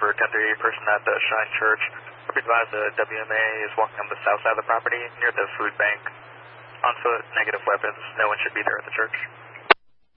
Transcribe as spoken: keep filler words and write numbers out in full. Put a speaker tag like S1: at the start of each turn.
S1: for ten thirty-eight person at the Shrine Church. Be advised the W M A is walking on the south side of the property near the food bank. On foot, negative weapons. No one should be there at the church.